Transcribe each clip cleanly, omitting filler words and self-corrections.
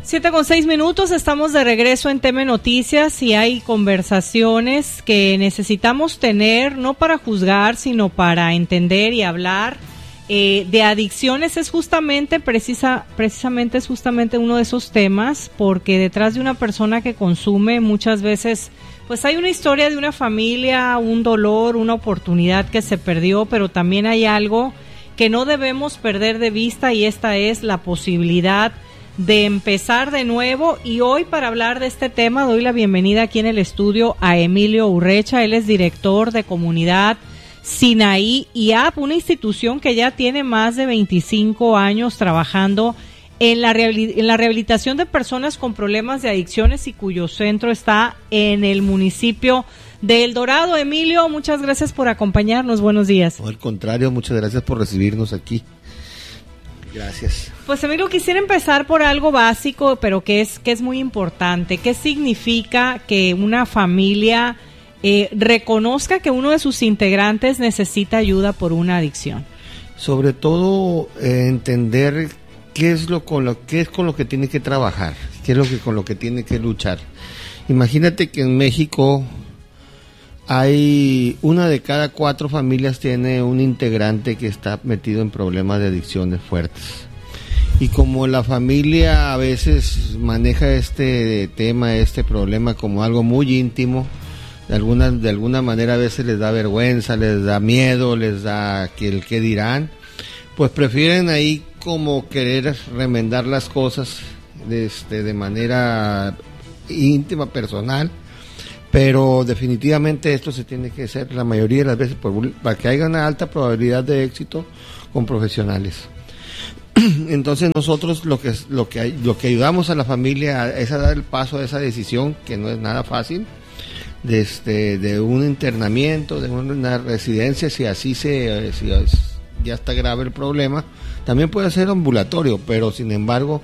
7:06, estamos de regreso en TM Noticias y hay conversaciones que necesitamos tener, no para juzgar, sino para entender y hablar de adicciones. Es precisamente es justamente uno de esos temas, porque detrás de una persona que consume muchas veces pues hay una historia de una familia, un dolor, una oportunidad que se perdió, pero también hay algo que no debemos perder de vista y esta es la posibilidad de empezar de nuevo. Y hoy, para hablar de este tema, doy la bienvenida aquí en el estudio a Emilio Urrecha. Él es director de Comunidad Sinaí IAP, una institución que ya tiene más de 25 años trabajando en la rehabilitación de personas con problemas de adicciones y cuyo centro está en el municipio de El Dorado. Emilio, muchas gracias por acompañarnos. Buenos días. No, al contrario, muchas gracias por recibirnos aquí. Gracias. Pues Emilio, quisiera empezar por algo básico, pero que es muy importante. ¿Qué significa que una familia reconozca que uno de sus integrantes necesita ayuda por una adicción? Sobre todo entender qué es con lo que tiene que trabajar, qué es con lo que tiene que luchar. Imagínate que en México hay 1 de cada 4 familias tiene un integrante que está metido en problemas de adicciones fuertes. Y como la familia a veces maneja este tema, este problema como algo muy íntimo, de alguna manera a veces les da vergüenza, les da miedo, les da el qué dirán, pues prefieren ahí como querer remendar las cosas de manera íntima, personal. Pero definitivamente esto se tiene que hacer la mayoría de las veces para que haya una alta probabilidad de éxito con profesionales. Entonces nosotros lo que ayudamos a la familia es a dar el paso a esa decisión, que no es nada fácil, de un internamiento, de una residencia, si ya está grave el problema. También puede ser ambulatorio, pero sin embargo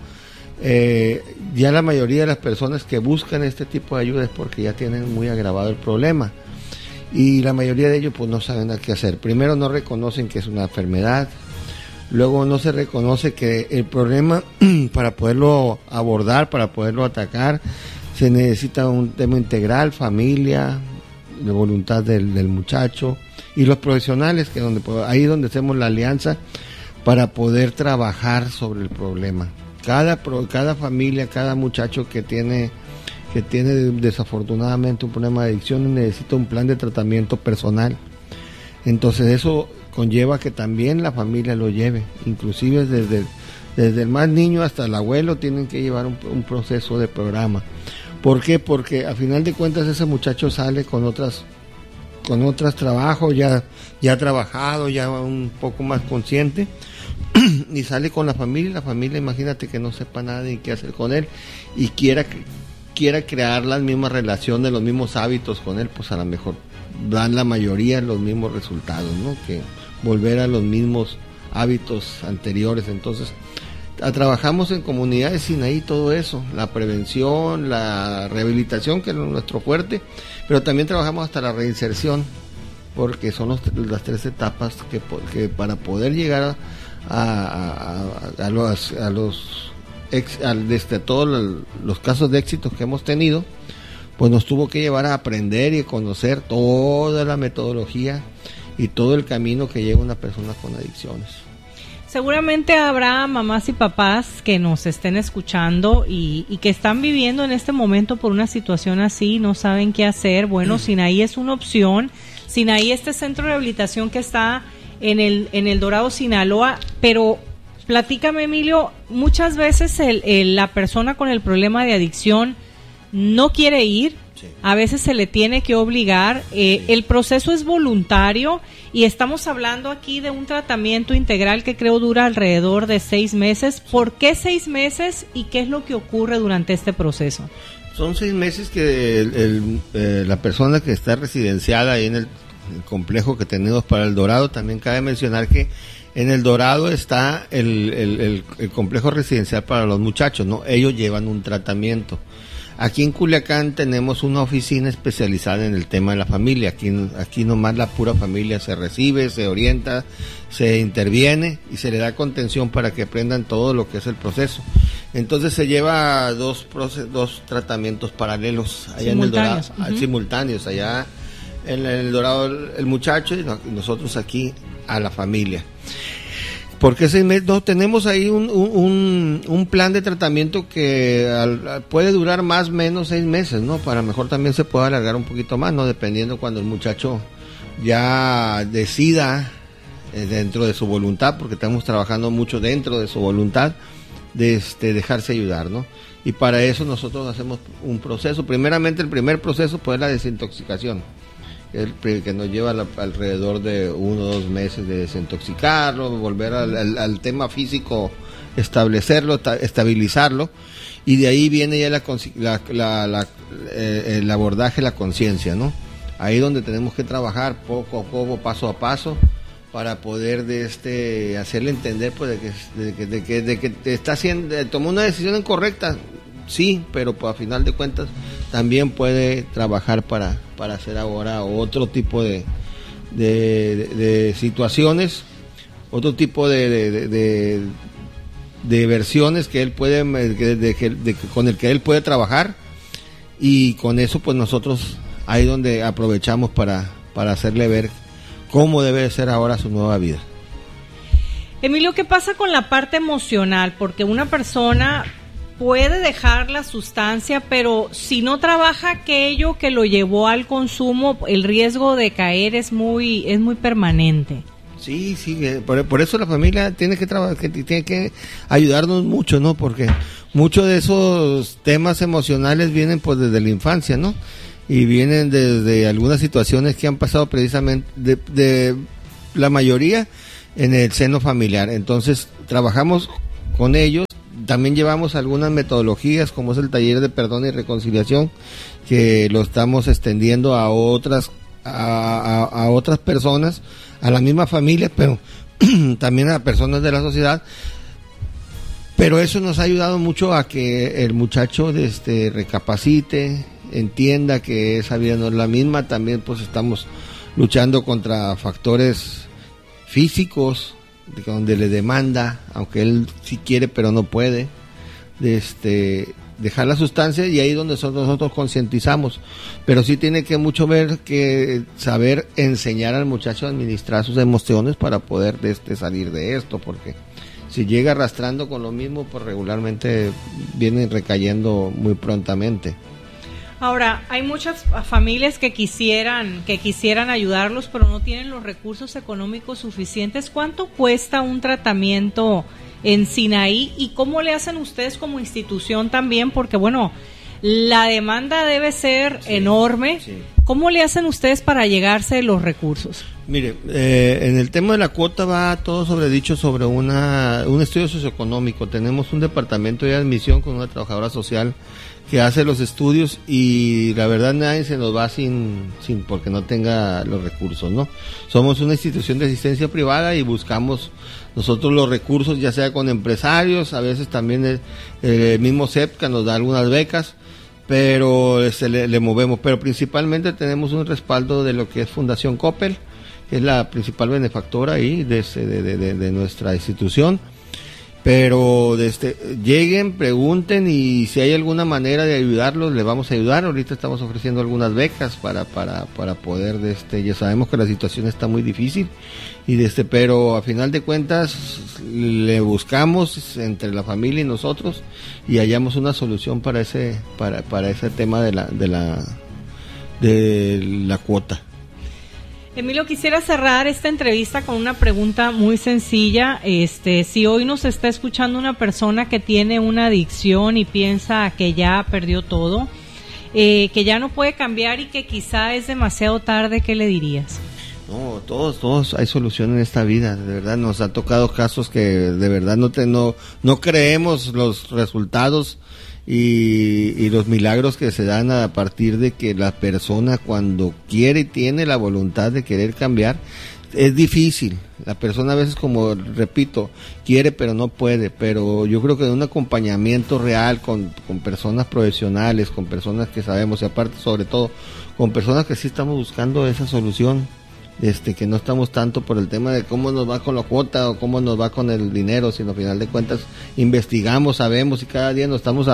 ya la mayoría de las personas que buscan este tipo de ayuda es porque ya tienen muy agravado el problema, y la mayoría de ellos pues no saben qué hacer. Primero, no reconocen que es una enfermedad, luego no se reconoce que el problema para poderlo abordar, para poderlo atacar, se necesita un tema integral, familia, de voluntad del muchacho y los profesionales, que ahí es donde hacemos la alianza para poder trabajar sobre el problema. Cada familia, cada muchacho que tiene desafortunadamente un problema de adicción necesita un plan de tratamiento personal. Entonces eso conlleva que también la familia lo lleve, inclusive desde el más niño hasta el abuelo tienen que llevar un proceso de programa. ¿Por qué? Porque a final de cuentas ese muchacho sale con otros trabajos, ya trabajado, ya un poco más consciente, y sale con la familia imagínate que no sepa nada ni qué hacer con él y quiera crear las mismas relaciones, los mismos hábitos con él, pues a lo mejor dan la mayoría los mismos resultados, ¿no? Que volver a los mismos hábitos anteriores. Entonces trabajamos en Comunidades Sinaí todo eso, la prevención, la rehabilitación, que es nuestro fuerte, pero también trabajamos hasta la reinserción, porque son las 3 etapas que para poder llegar desde todos los casos de éxito que hemos tenido, pues nos tuvo que llevar a aprender y a conocer toda la metodología y todo el camino que lleva una persona con adicciones. Seguramente habrá mamás y papás que nos estén escuchando y que están viviendo en este momento por una situación así, no saben qué hacer. Bueno, Sinaí es una opción. Sinaí, este centro de rehabilitación que está en el Dorado, Sinaloa, pero platícame, Emilio, muchas veces la persona con el problema de adicción no quiere ir, sí. A veces se le tiene que obligar, sí. El proceso es voluntario y estamos hablando aquí de un tratamiento integral que creo dura alrededor de 6 meses. ¿Por qué 6 meses y qué es lo que ocurre durante este proceso? Son 6 meses que la persona que está residenciada ahí en el complejo que tenemos para El Dorado. También cabe mencionar que en El Dorado está el complejo residencial para los muchachos, ¿no? Ellos llevan un tratamiento. Aquí en Culiacán tenemos una oficina especializada en el tema de la familia. Aquí nomás la pura familia se recibe, se orienta, se interviene y se le da contención para que aprendan todo lo que es el proceso. Entonces se lleva dos tratamientos paralelos allá en El Dorado, simultáneos, allá en El Dorado el muchacho y nosotros aquí a la familia. Porque 6 meses, no, tenemos ahí un plan de tratamiento que puede durar más o menos 6 meses, ¿no? Para mejor también se puede alargar un poquito más, ¿no? Dependiendo cuando el muchacho ya decida dentro de su voluntad, porque estamos trabajando mucho dentro de su voluntad, de dejarse ayudar, ¿no? Y para eso nosotros hacemos un proceso. Primeramente, el primer proceso pues es la desintoxicación, que nos lleva alrededor de 1 o 2 meses de desintoxicarlo, volver al tema físico, establecerlo, estabilizarlo, y de ahí viene ya el abordaje, la conciencia, ¿no? Ahí donde tenemos que trabajar poco a poco, paso a paso, para poder hacerle entender pues de que está haciendo, tomó una decisión incorrecta, sí, pero pues a final de cuentas también puede trabajar para hacer ahora otro tipo de situaciones, otro tipo de versiones que él puede, con el que él puede trabajar, y con eso pues nosotros ahí donde aprovechamos para hacerle ver cómo debe ser ahora su nueva vida. Emilio, ¿qué pasa con la parte emocional? Porque una persona puede dejar la sustancia, pero si no trabaja aquello que lo llevó al consumo, el riesgo de caer es muy permanente. Sí, por eso la familia tiene que trabajar, tiene que ayudarnos mucho, ¿no? Porque muchos de esos temas emocionales vienen pues desde la infancia, ¿no? Y vienen desde algunas situaciones que han pasado precisamente, de la mayoría, en el seno familiar. Entonces, trabajamos con ellos. También llevamos algunas metodologías, como es el taller de perdón y reconciliación, que lo estamos extendiendo a otras personas, a la misma familia, pero también a personas de la sociedad. Pero eso nos ha ayudado mucho a que el muchacho recapacite, entienda que esa vida no es la misma. También pues estamos luchando contra factores físicos, donde le demanda, aunque él sí quiere pero no puede, dejar la sustancia, y ahí donde nosotros concientizamos. Pero sí tiene que mucho ver que saber enseñar al muchacho a administrar sus emociones para poder salir de esto, porque si llega arrastrando con lo mismo, pues regularmente viene recayendo muy prontamente. Ahora, hay muchas familias que quisieran ayudarlos, pero no tienen los recursos económicos suficientes. ¿Cuánto cuesta un tratamiento en Sinaí y cómo le hacen ustedes como institución también? Porque bueno, la demanda debe ser enorme. Sí. ¿Cómo le hacen ustedes para llegarse de los recursos? Mire, en el tema de la cuota va todo sobre un estudio socioeconómico. Tenemos un departamento de admisión con una trabajadora social que hace los estudios, y la verdad nadie se nos va sin porque no tenga los recursos, ¿no? Somos una institución de asistencia privada y buscamos nosotros los recursos, ya sea con empresarios, a veces también el mismo CEPCA nos da algunas becas, pero le movemos, pero principalmente tenemos un respaldo de lo que es Fundación Coppel, que es la principal benefactora ahí de nuestra institución. Pero lleguen, pregunten, y si hay alguna manera de ayudarlos, les vamos a ayudar. Ahorita estamos ofreciendo algunas becas para poder, ya sabemos que la situación está muy difícil, pero a final de cuentas le buscamos entre la familia y nosotros y hallamos una solución para ese tema de la cuota. Emilio, quisiera cerrar esta entrevista con una pregunta muy sencilla. Si hoy nos está escuchando una persona que tiene una adicción y piensa que ya perdió todo, que ya no puede cambiar y que quizá es demasiado tarde, ¿qué le dirías? No, todos hay solución en esta vida. De verdad nos ha tocado casos que de verdad no creemos los resultados y los milagros que se dan a partir de que la persona, cuando quiere y tiene la voluntad de querer cambiar, es difícil. La persona a veces, como repito, quiere pero no puede, pero yo creo que de un acompañamiento real con personas profesionales, con personas que sabemos, y aparte sobre todo con personas que sí estamos buscando esa solución que no estamos tanto por el tema de cómo nos va con la cuota o cómo nos va con el dinero, sino al final de cuentas investigamos, sabemos y cada día nos estamos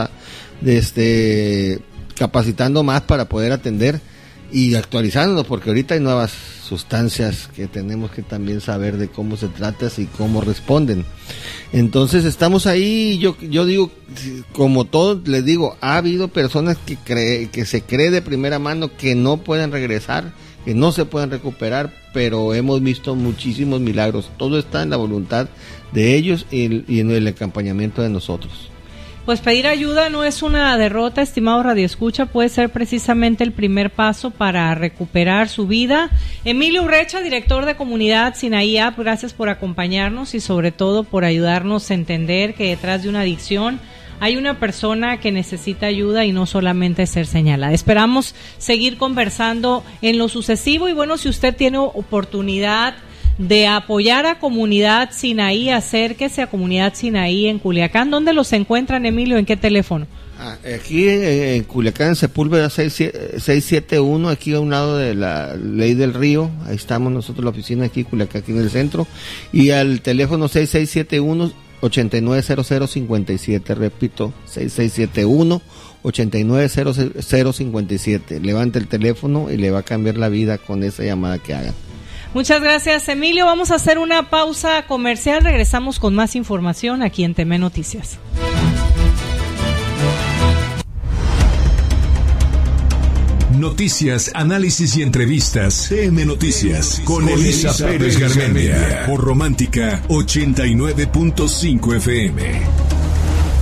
capacitando más para poder atender y actualizándonos, porque ahorita hay nuevas sustancias que tenemos que también saber de cómo se trata y cómo responden. Entonces estamos ahí. Yo digo, como todos les digo, ha habido personas que se cree de primera mano que no pueden regresar, que no se pueden recuperar, pero hemos visto muchísimos milagros. Todo está en la voluntad de ellos y en el acompañamiento de nosotros. Pues pedir ayuda no es una derrota, estimado radioescucha, puede ser precisamente el primer paso para recuperar su vida. Emilio Urrecha, director de Comunidad Sinaí App, gracias por acompañarnos y sobre todo por ayudarnos a entender que detrás de una adicción hay una persona que necesita ayuda y no solamente ser señalada. Esperamos seguir conversando en lo sucesivo y bueno, si usted tiene oportunidad de apoyar a Comunidad Sinaí, acérquese a Comunidad Sinaí en Culiacán. ¿Dónde los encuentran, Emilio? ¿En qué teléfono? Aquí en Culiacán, en Sepúlveda 671, aquí a un lado de la Ley del Río. Ahí estamos nosotros, la oficina aquí, Culiacán, aquí en el centro. Y al teléfono 6671-890057, repito, 6671-890057. Levante el teléfono y le va a cambiar la vida con esa llamada que hagan. Muchas gracias, Emilio. Vamos a hacer una pausa comercial. Regresamos con más información aquí en TM Noticias. Noticias, análisis y entrevistas. TM Noticias con Elisa Pérez Garmendia. Por Romántica 89.5 FM.